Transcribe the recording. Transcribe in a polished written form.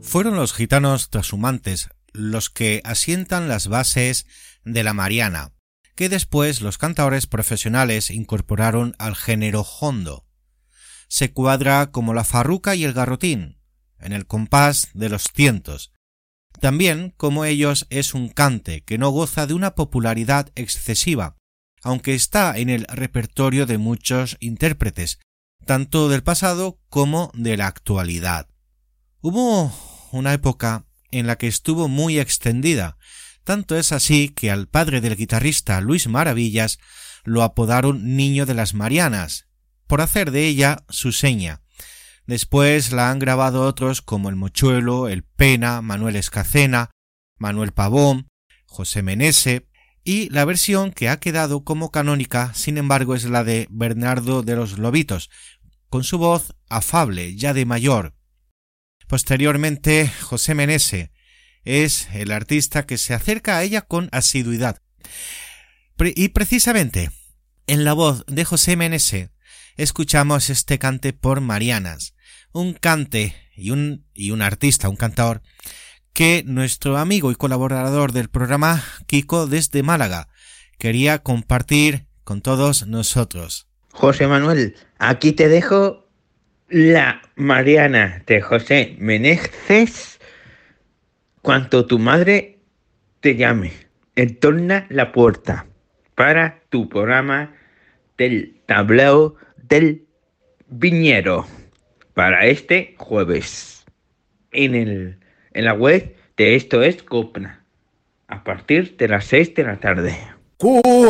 Fueron los gitanos trashumantes los que asientan las bases de la mariana, que después los cantaores profesionales incorporaron al género hondo. Se cuadra como la farruca y el garrotín, en el compás de los cientos. También, como ellos, es un cante que no goza de una popularidad excesiva, aunque está en el repertorio de muchos intérpretes, tanto del pasado como de la actualidad. Hubo una época en la que estuvo muy extendida, tanto es así que al padre del guitarrista Luis Maravillas lo apodaron Niño de las Marianas, por hacer de ella su seña. Después la han grabado otros como el Mochuelo, el Pena, Manuel Escacena, Manuel Pavón, José Menese, y la versión que ha quedado como canónica, sin embargo, es la de Bernardo de los Lobitos, con su voz afable, ya de mayor. Posteriormente, José Menese es el artista que se acerca a ella con asiduidad. Y precisamente, en la voz de José Menese, escuchamos este cante por Marianas, un cante y un artista, un cantador, que nuestro amigo y colaborador del programa, Kiko, desde Málaga, quería compartir con todos nosotros. José Manuel, aquí te dejo la Mariana de José Meneses, cuanto tu madre te llame. Entorna la puerta para tu programa del tablao del viñero para este jueves en la web de Esto es Copla a partir de las 6 de la tarde.